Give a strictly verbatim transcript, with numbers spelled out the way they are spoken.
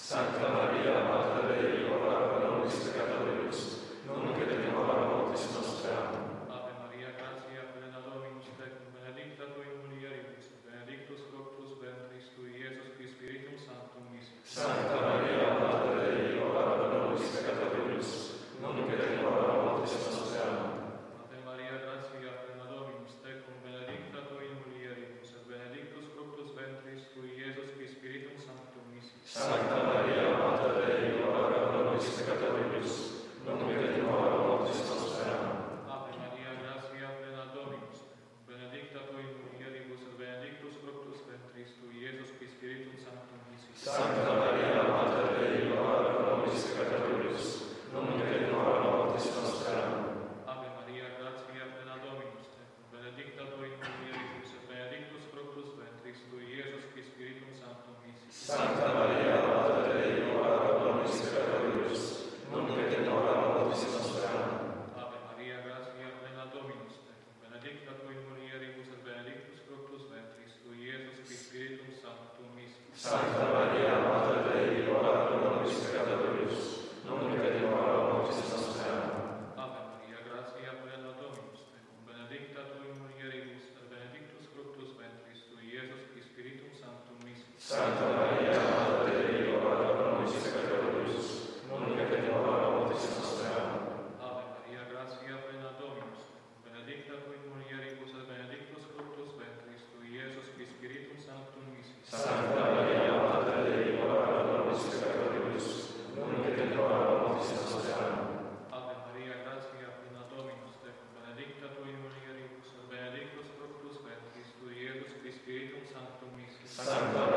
Santa Maria, Mater Dei, ora pro nobis peccatoribus, nunc et in hora mortis nostrae. Amen. Ave Maria, gratia plena Dominus tecum, benedicta tu in mulieribus, benedictus fructus ventris tui, Iesus, qui Spiritum Sanctum misit. Santa Maria, Mater Dei, ora pro nobis peccatoribus, nunc et in hora mortis nostrae. Ave Maria, gratia plena Dominus tecum, benedicta tu in mulieribus, et benedictus fructus ventris tui, Iesus, qui Spiritum Sanctum misit. Santa Maria, Mater Dei, ora pro nobis peccatoribus, nunc et in hora mortis nostrae. Ave Maria, gratia plena Dominus tecum, benedicta tu in mulieribus, et benedictus fructus ventris tui, Iesus, qui Spiritum Sanctum misit. Santa Maria, Mater Dei, ora pro nobis peccatoribus, nunc et in hora mortis nostrae. Ave Maria, gratia plena Dominus tecum, benedicta tu in mulieribus, et benedictus fructus ventris tui, Iesus, qui Spiritum Sanctum misit. Santa Maria, Mater Dei, ora pro nobis peccatoribus, nunc et in hora mortis nostrae. Ave Maria, gratia plena Dominus tecum, benedicta tu in mulieribus, et benedictus fructus ventris tui, Iesus, qui Spiritum Sanctum misit. Santa Maria, Mater Dei, ora pro nobis peccatoribus, nunc et in hora mortis nostrae. Ave Maria, gratia plena Dominus tecum, benedicta tu in mulieribus, et benedictus fructus ventris tui, Iesus, qui Spiritum Sanctum misit. Santa Maria, Mater Dei, ora pro nobis peccatoribus, nunc et in hora mortis nostrae. Ave Maria, gratia plena Dominus tecum, benedicta tu in mulieribus, et benedictus fructus ventris tui, Iesus, qui Spiritum Sanctum misit. Santa Maria, Mater Dei, ora pro nobis peccatoribus, nunc et in hora mortis nostrae. Ave Maria, gratia plena Dominus tecum, benedicta tu in mulieribus, et benedictus fructus ventris tui, Iesus, qui Spiritum Sanctum misit. Santa